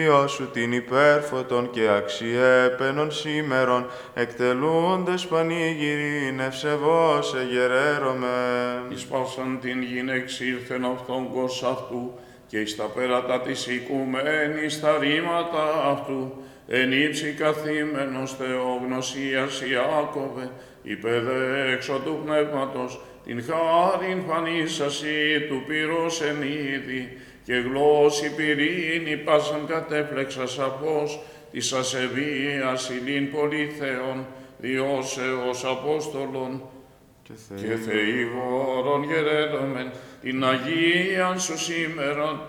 Σου την υπέρφωτον και αξιέπαινον σήμερον, εκτελούντες πανήγυριν ευσεβώς εγεραίρομεν. Εις πάσαν την γην εξήλθεν αυτόν κος αυτού, και εις τα πέρατα της οικουμένης τα ρήματα αυτού, εν ύψη καθήμενος θεογνωσίας Ιάκωβε, υπεδέ έξω του πνεύματος, την χάριν φανίσαση του πυρός εν είδη, και γλώσση πυρήνη πάσαν κατέπλεξας απός, της ασεβίας ηλίν πολυθέων, διώσεως Απόστολων, και θεηγόρων γεραίρομεν, την Αγίαν σου σήμερον,